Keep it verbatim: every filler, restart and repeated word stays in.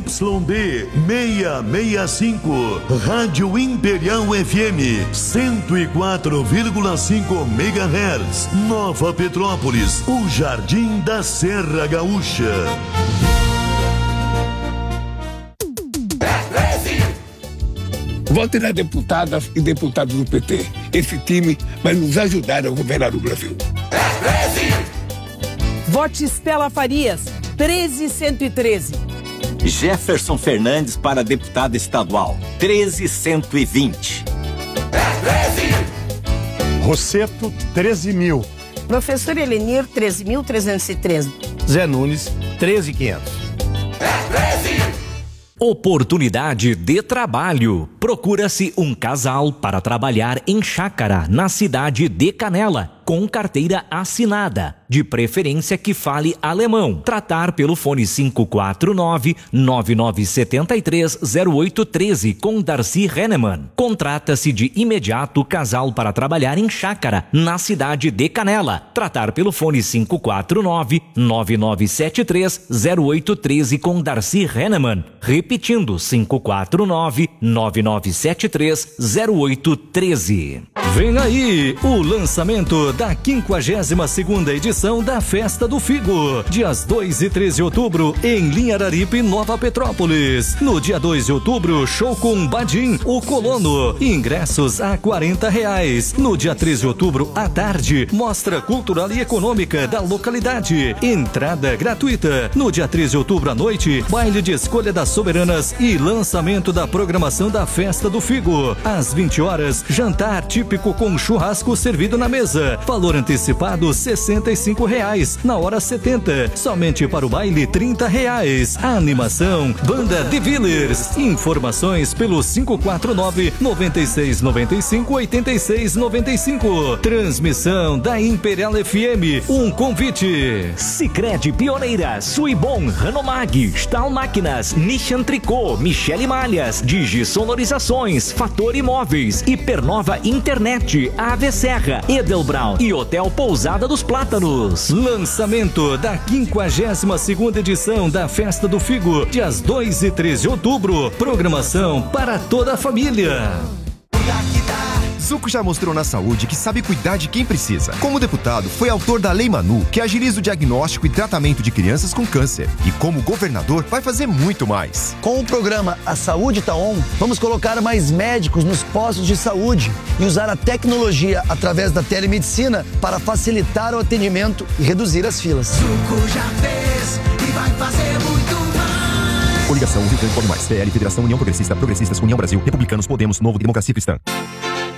Y D seiscentos e sessenta e cinco, Rádio Imperial F M cento e quatro vírgula cinco megahertz, Nova Petrópolis, o Jardim da Serra Gaúcha. Vote nas deputadas e deputados do P T. Esse time vai nos ajudar a governar o Brasil. Vote Estela Farias, treze cento e treze. Jefferson Fernandes para deputado estadual, treze cento e vinte. Rosseto, treze mil. Professor Elenir, treze mil trezentos e treze. Zé Nunes, treze mil e quinhentos. Oportunidade de trabalho. Procura-se um casal para trabalhar em chácara, na cidade de Canela, com carteira assinada, de preferência que fale alemão. Tratar pelo fone cinco quatro nove, nove nove sete três, zero oito um três com Darcy Hennemann. Contrata-se de imediato casal para trabalhar em chácara, na cidade de Canela. Tratar pelo fone cinco quatro nove, nove nove sete três, zero oito um três com Darcy Hennemann. Repetindo, cinco quatro nove, nove nove sete três, zero oito um três. Vem aí o lançamento da quinquagésima segunda edição da Festa do Figo, dias dois e três de outubro, em Linha Araripe, Nova Petrópolis. No dia dois de outubro, show com Badim, o Colono, ingressos a quarenta reais. No dia três de outubro, à tarde, mostra cultural e econômica da localidade, entrada gratuita. No dia três de outubro à noite, baile de escolha das soberanas e lançamento da programação da Festa do Figo. Às vinte horas, jantar típico com churrasco servido na mesa. Valor antecipado sessenta e cinco reais, na hora setenta. Somente para o baile trinta reais. A animação Banda The Villers. Informações pelo cinco quatro nove, nove seis nove cinco, oito seis nove cinco. Transmissão da Imperial F M. Um convite. Sicredi Pioneira, Suibon, Hanomag, Stahl Máquinas, Nishan Tricô, Michele Malhas, Digi Sonorizações, Fator Imóveis, Hipernova Internet, A V Serra, Edelbraun e Hotel Pousada dos Plátanos. Lançamento da quinquagésima segunda edição da Festa do Figo, dias dois e três de outubro. Programação para toda a família. Zuco já mostrou na saúde que sabe cuidar de quem precisa. Como deputado, foi autor da Lei Manu, que agiliza o diagnóstico e tratamento de crianças com câncer. E como governador, vai fazer muito mais. Com o programa A Saúde Tá On, vamos colocar mais médicos nos postos de saúde e usar a tecnologia através da telemedicina para facilitar o atendimento e reduzir as filas. Zuco já fez e vai fazer muito mais. Coligação Rio Grande do Mais, P L, Federação União Progressista, Progressistas, União Brasil, Republicanos, Podemos, Novo, Democracia Cristã.